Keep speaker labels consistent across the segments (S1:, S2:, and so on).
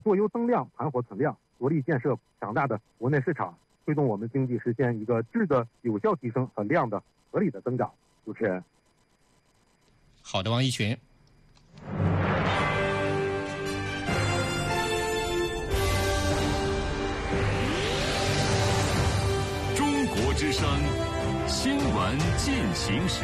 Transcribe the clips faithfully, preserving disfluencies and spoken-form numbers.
S1: 做优增量，盘活存量，着力建设强大的国内市场，推动我们经济实现一个质的有效提升和量的合理的增长。主持人。
S2: 好的，王一群。
S3: 中国之声新闻进行时。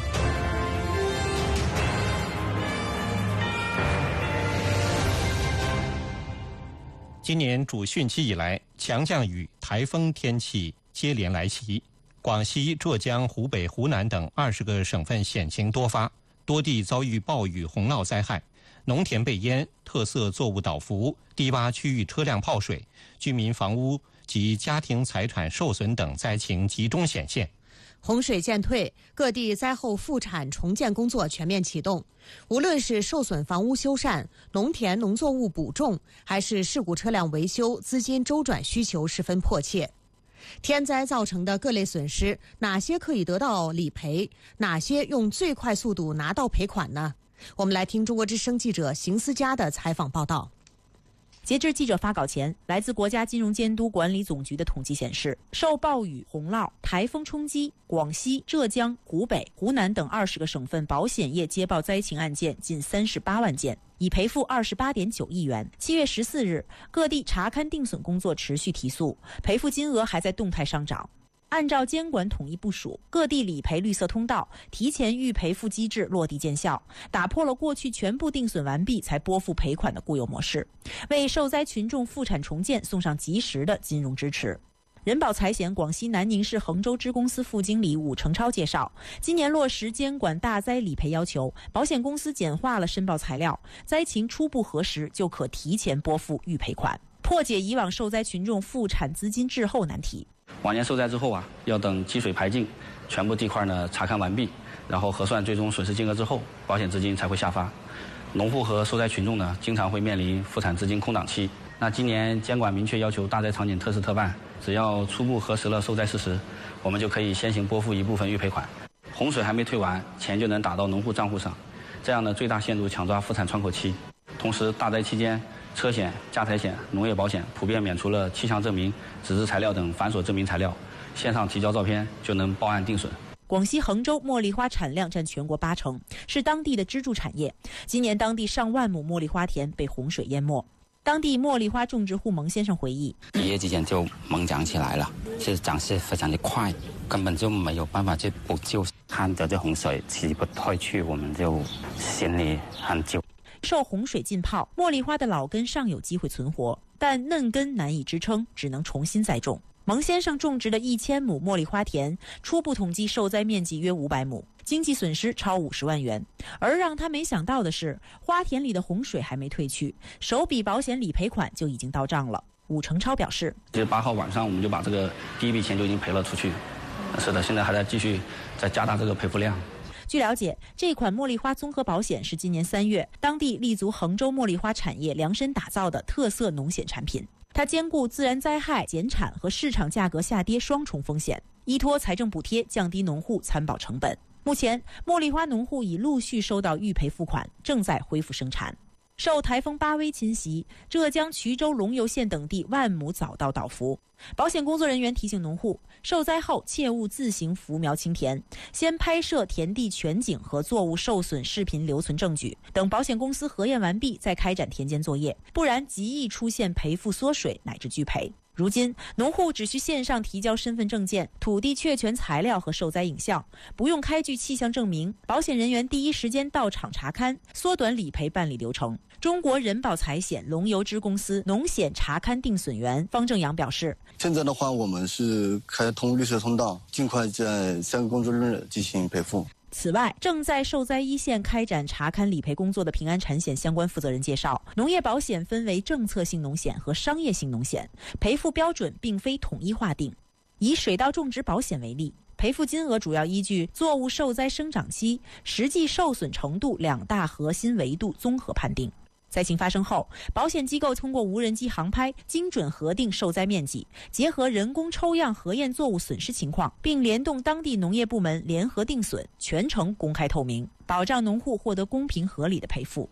S2: 今年主汛期以来，强降雨、台风天气接连来袭，广西、浙江、湖北、湖南等二十个省份险情多发，多地遭遇暴雨洪涝灾害，农田被淹，特色作物倒伏，低洼区域车辆泡水，居民房屋及家庭财产受损等灾情集中显现。
S4: 洪水渐退，各地灾后复产重建工作全面启动。无论是受损房屋修缮、农田农作物补种，还是事故车辆维修，资金周转需求十分迫切。天灾造成的各类损失，哪些可以得到理赔？哪些用最快速度拿到赔款呢？我们来听中国之声记者邢思佳的采访报道。
S5: 截至记者发稿前，来自国家金融监督管理总局的统计显示，受暴雨、洪涝、台风冲击，广西、浙江、湖北、湖南等二十个省份保险业接报灾情案件近三十八万件，已赔付二十八点九亿元。七月十四日，各地查勘定损工作持续提速，赔付金额还在动态上涨。按照监管统一部署，各地理赔绿色通道、提前预赔付机制落地见效，打破了过去全部定损完毕才拨付赔款的固有模式，为受灾群众复产重建送上及时的金融支持。人保财险广西南宁市衡州支公司副经理武成超介绍，今年落实监管大灾理赔要求，保险公司简化了申报材料，灾情初步核实就可提前拨付预赔款，破解以往受灾群众复产资金滞后难题。
S6: 往年受灾之后啊，要等积水排尽，全部地块呢查看完毕，然后核算最终损失金额之后，保险资金才会下发。农户和受灾群众呢，经常会面临复产资金空档期。那今年监管明确要求大灾场景特事特办，只要初步核实了受灾事实，我们就可以先行拨付一部分预赔款。洪水还没退完，钱就能打到农户账户上，这样呢最大限度抢抓复产窗口期。同时，大灾期间，车险、家财险、农业保险普遍免除了气象证明、纸质材料等繁琐证明材料，线上提交照片就能报案定损。
S5: 广西衡州茉莉花产量占全国八成，是当地的支柱产业。今年当地上万亩茉莉花田被洪水淹没。当地茉莉花种植户蒙先生回忆，
S7: 一夜之间就猛长起来了，是长势非常的快，根本就没有办法去补救。看着这洪水起不退去，我们就心里很揪。
S5: 受洪水浸泡，茉莉花的老根尚有机会存活，但嫩根难以支撑，只能重新栽种。蒙先生种植的一千亩茉莉花田，初步统计受灾面积约五百亩，经济损失超五十万元。而让他没想到的是，花田里的洪水还没退去，首笔保险理赔款就已经到账了。武成超表示，
S6: 其实八号晚上我们就把这个第一笔钱就已经赔了出去。是的，现在还在继续在加大这个赔付量。
S5: 据了解，这款茉莉花综合保险是今年三月当地立足衡州茉莉花产业量身打造的特色农险产品。它兼顾自然灾害、减产和市场价格下跌双重风险，依托财政补贴降低农户参保成本。目前，茉莉花农户已陆续收到预赔付款，正在恢复生产。受台风巴威侵袭，浙江衢州龙游县等地万亩早稻倒伏。保险工作人员提醒农户，受灾后切勿自行扶苗清田，先拍摄田地全景和作物受损视频留存证据，等保险公司核验完毕再开展田间作业，不然极易出现赔付缩水乃至拒赔。如今，农户只需线上提交身份证件、土地确权材料和受灾影像，不用开具气象证明，保险人员第一时间到场查勘，缩短理赔办理流程。中国人保财险龙游支公司农险查勘定损员方正阳表示，
S8: 现在的话，我们是开通绿色通道，尽快在三个工作日进行赔付。
S5: 此外，正在受灾一线开展查勘理赔工作的平安产险相关负责人介绍，农业保险分为政策性农险和商业性农险，赔付标准并非统一划定。以水稻种植保险为例，赔付金额主要依据作物受灾生长期、实际受损程度两大核心维度综合判定。灾情发生后，保险机构通过无人机航拍精准核定受灾面积，结合人工抽样核验作物损失情况，并联动当地农业部门联合定损，全程公开透明，保障农户获得公平合理的赔付。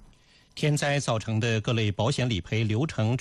S2: 天灾造成的各类保险理赔流程